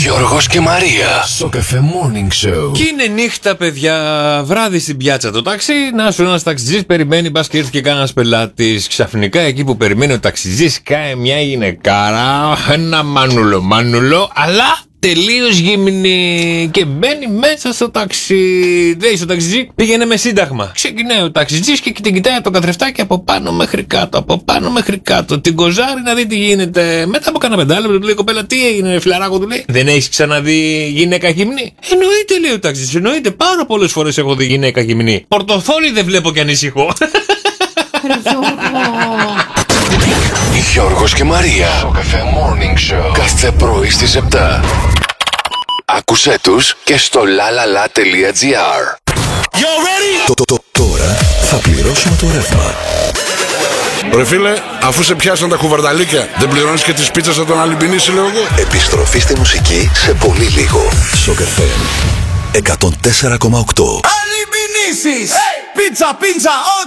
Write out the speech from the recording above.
Γιώργος και Μαρία. Σοκαφέ Morning Show. Και είναι νύχτα, παιδιά, βράδυ στην πιάτσα το ταξί. Να σου ένας ταξιτζής περιμένει, μπας και ήρθε και κανένας πελάτης. Ξαφνικά εκεί που περιμένει ο ταξιτζής κάει μια γυναικάρα, ένα μάνουλο, αλλά τελείως γύμνη και μπαίνει μέσα στο ταξί. Λέει στο ταξιτζή, πήγαινε με σύνταγμα. Ξεκινάει ο ταξιτζής και την κοιτάει το καθρεφτάκι από πάνω μέχρι κάτω. Την κοζάρει να δει τι γίνεται. Μετά από κάνα πεντάλεπτο του λέει, κοπέλα, τι έγινε, φιλαράκο, του λέει. Δεν έχεις ξαναδεί γυναίκα γυμνή? Εννοείται, λέει ο ταξιτζής, εννοείται. Πάρα πολλές φορές έχω δει γυναίκα γυμνή. Πορτοφόλι δεν βλέπω κι ανησυχώ. Γιώργος και Μαρία. Σοκαφέ Morning Show. Κάθε πρωί στις 7. Άκουσέ τους και στο lalala.gr. Τώρα θα πληρώσουμε το ρεύμα. Ρε φίλε, αφού σε πιάσαν τα κουβαρνταλίκια, δεν πληρώνεις και τις πίτσες από τον Αλυμπινίση, λέω εγώ. Επιστροφή στη μουσική σε πολύ λίγο. Σοκαφέ 104,8. Αλυμπινίσεις! Πίτσα!